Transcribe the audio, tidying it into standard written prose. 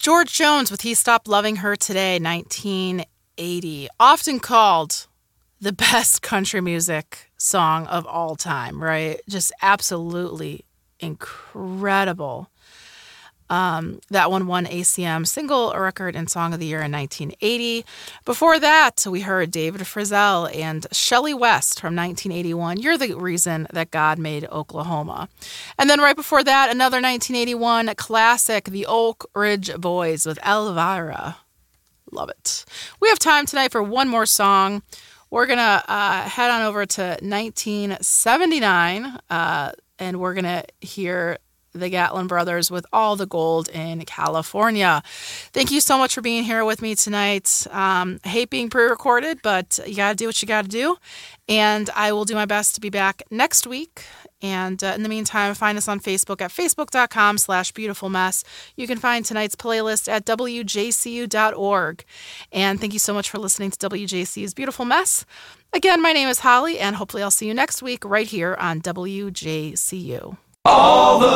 George Jones with He Stopped Loving Her Today, 1980. Often called the best country music song of all time, right? Just absolutely incredible. That one won ACM Single Record and Song of the Year in 1980. Before that, we heard David Frizzell and Shelley West from 1981, You're the Reason That God Made Oklahoma. And then right before that, another 1981 classic, The Oak Ridge Boys with Elvira. Love it. We have time tonight for one more song. We're going to head on over to 1979, and we're going to hear the Gatlin Brothers with All the Gold in California. Thank you so much for being here with me tonight. I hate being pre-recorded, but you got to do what you got to do. And I will do my best to be back next week. And in the meantime, find us on Facebook at facebook.com/beautifulmess. You can find tonight's playlist at wjcu.org. And thank you so much for listening to WJCU's Beautiful Mess. Again, my name is Holly, and hopefully I'll see you next week right here on WJCU. All the